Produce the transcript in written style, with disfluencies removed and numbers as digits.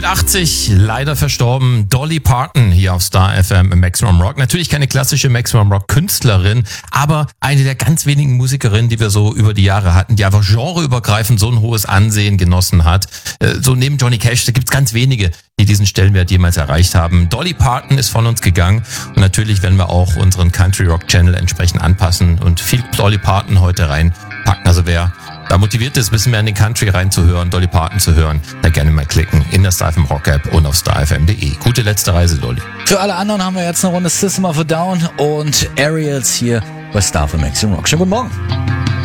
80 leider verstorben. Dolly Parton hier auf Star FM im Maximum Rock. Natürlich keine klassische Maximum Rock Künstlerin, aber eine der ganz wenigen Musikerinnen, die wir so über die Jahre hatten, die einfach genreübergreifend so ein hohes Ansehen genossen hat. So neben Johnny Cash, da gibt's ganz wenige, die diesen Stellenwert jemals erreicht haben. Dolly Parton ist von uns gegangen und natürlich werden wir auch unseren Country Rock Channel entsprechend anpassen und viel Dolly Parton heute reinpacken. Also wer da motiviert ist, ein bisschen mehr in den Country reinzuhören, Dolly Parton zu hören, da gerne mal klicken in der Star FM Rock App und auf starfm.de. Gute letzte Reise, Dolly. Für alle anderen haben wir jetzt eine Runde System of a Down und Aerials hier bei Star FM Maximum Rock. Schönen guten Morgen.